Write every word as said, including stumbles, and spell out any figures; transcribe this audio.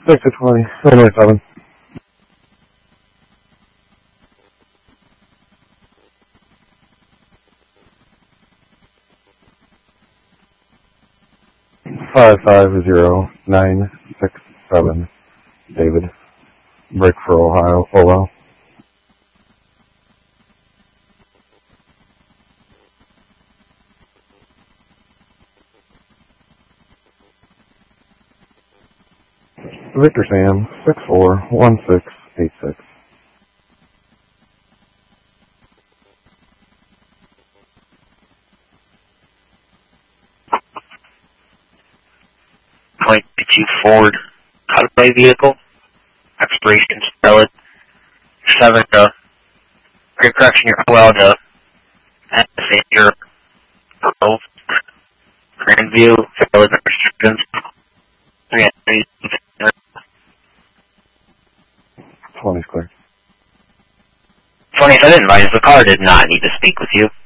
six to twenty, runway seven. Five five zero nine six seven, David. Break for Ohio, Polo. Victor Sam, six four one six eight six. Point two Ford Cutaway vehicle. Expiration valid. Seven to great correction, you're allowed to passenger Grove, Grandview, valid restrictions. twenty's clear. twenty, I didn't advise the car did not need to speak with you.